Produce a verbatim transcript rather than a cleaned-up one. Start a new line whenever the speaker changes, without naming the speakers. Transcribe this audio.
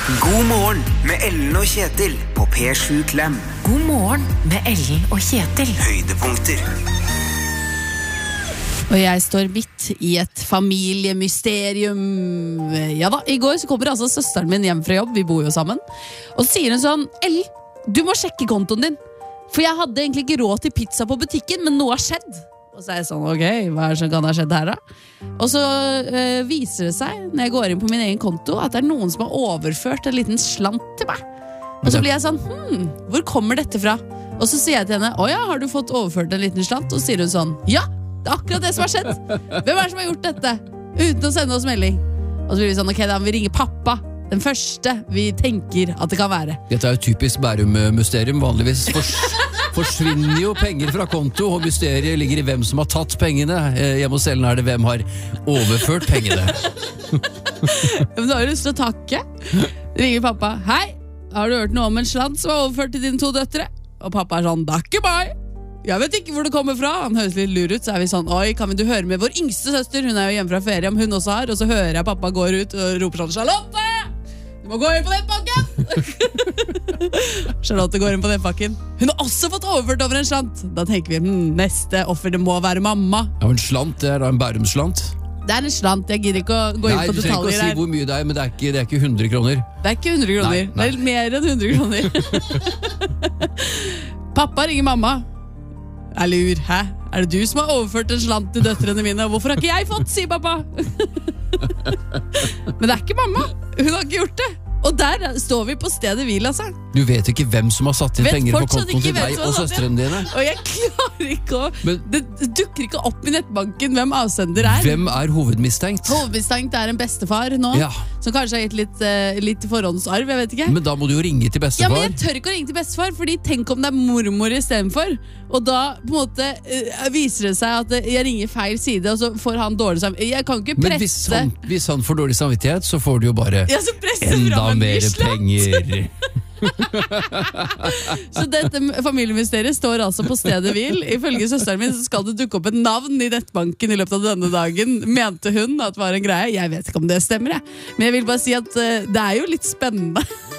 God morgen med Ellen og Kjetil på P sju Klem.
God morgen med Ellen og Kjetil.
Høydepunkter.
Og jeg står midt i et familiemysterium. Ja da, i går så kommer altså søsteren min hjem fra jobb, vi bor jo sammen. Og så sier hun sånn, Ellen, du må sjekke kontoen din. For jeg hadde egentlig ikke råd til pizza på butikken, men noe har skjedd. Og så er jeg sånn, ok, hva er det som kan ha skjedd her da? Og så øh, viser det seg, når jeg går inn på min egen konto, at det er noen som har overført en liten slant til meg. Og så blir jeg sånn, hm, hvor kommer dette fra? Og så sier jeg til henne, åja, har du fått overført en liten slant? Og så sier hun sånn, ja, det er akkurat det som har skjedd. Hvem er det som har gjort dette? Uten å sende oss melding. Og så blir vi sånn, ok, da må vi ringe pappa. Den første vi tenker at det kan være.
Dette er jo typisk Bærum-mysterium. Vanligvis fors forsvinner jo penger fra konto, og mysteriet ligger i hvem som har tatt pengene. Hjemme hos Ellen er det hvem har overført pengene.
Men da har jeg lyst til å takke. Ringer pappa. Hei, har du hørt noe om en slant som har overført til dine to døtre? Og pappa er sånn, det er ikke meg. Jeg vet ikke hvor det kommer fra. Han høres litt lur ut, så er vi sånn, oi, kan vi du høre med vår yngste søster? Hun er jo hjemme fra ferie, om hun også har. Og så hører jeg pappa går ut og roper sånn, Charlotte! Du må gå inn på nettbanken! Charlotte går inn på nettbanken. Hun har også fått overført over en slant. Da tenker vi, hm, neste offer, det må være mamma.
Ja, men slant, det er da en Bærum-slant.
Det er en slant, jeg gidder ikke å gå inn
Nei,
på detaljer.
Nei, du trenger ikke å si hvor mye det er, men det er ikke, det er ikke hundre kroner.
Det er ikke hundre kroner,
nei, nei.
Det er mer enn hundre kroner. Pappa ringer mamma. Jeg lurer, hæ? Er det du som har overført en slant til døtrene mine? Hvorfor har ikke jeg fått, sier pappa. Men det er ikke mamma. Hun har ikke gjort det. Og der står vi på stedet hvil, altså.
Du vet ikke hvem som har satt inn
vet
penger på
fortsatt
kontoen
ikke
til
hvem
deg
som har
og
satt inn.
søstrene dine.
Og jeg klarer ikke å
Men,
Det dukker ikke opp i nettbanken hvem avsender er.
hvem er hovedmistenkt?
Hovedmistenkt er en bestefar nå,
Ja.
som kanskje har gitt litt, uh, litt forhåndsarv, jeg vet ikke.
Men da må du jo ringe til
Ja,
bestefar.
men jeg tør ikke å ringe til bestefar, fordi tenk om det er mormor i stedet for. Og da på en måte uh, viser det seg at jeg ringer feil side, og så får han dårlig samvittighet. Jeg kan ikke
Men hvis
presse
han, hvis han får dårlig samvittighet, så får du jo bare
ja, så presser
enda
fram en ny
mer
slant.
penger.
Så dette familiemysteriet står altså på stedet hvil. Ifølge søsteren min så skal det dukke opp et navn i nettbanken i løpet av denne dagen. Mente hun at det var en greie. Jeg vet ikke om det stemmer, jeg. Men jeg vil bare si at uh, det er jo litt spennende.